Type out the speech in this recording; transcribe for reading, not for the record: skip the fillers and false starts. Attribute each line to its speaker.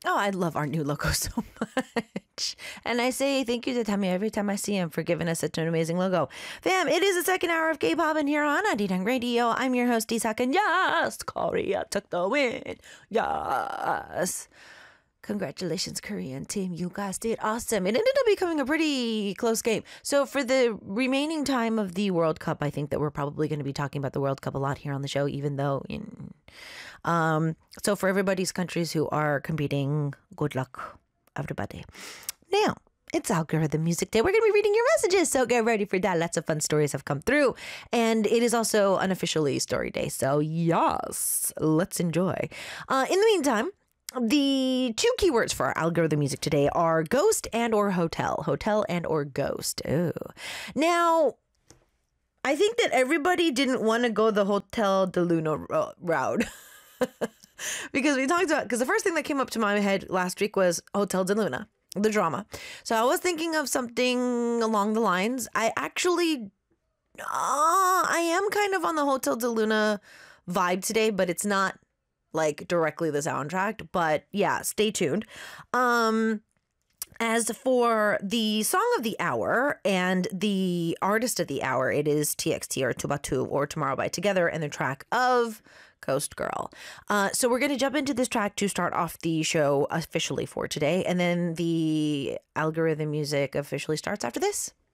Speaker 1: Oh, I love our new logo so much. And I say thank you to Tammy every time I see him for giving us such an amazing logo. Fam, it is the second hour of K-pop and here on Adidang Radio. I'm your host, Isak, and yes, Korea took the win. Yes. Congratulations, Korean team. You guys did awesome. It ended up becoming a pretty close game. So for the remaining time of the World Cup, I think that we're probably going to be talking about the World Cup a lot here on the show, even though so for everybody's countries who are competing, good luck, everybody. Now, it's Algorithm Music Day. We're going to be reading your messages, so get ready for that. Lots of fun stories have come through. And it is also unofficially Story Day, so yes, let's enjoy. In the meantime, the two keywords for our algorithm music today are ghost and or hotel. Hotel and or ghost. Ooh. Now, I think that everybody didn't want to go the Hotel de Luna route. Because we talked about, because the first thing that came up to my head last week was Hotel de Luna, the drama. So I was thinking of something along the lines. I am kind of on the Hotel de Luna vibe today, but it's not like directly the soundtrack. But yeah, stay tuned. As for the song of the hour and the artist of the hour, it is TXT or Tubatu or Tomorrow by Together and the track of Ghost Girl. So we're going to jump into this track to start off the show officially for today. And then the algorithm music officially starts after this.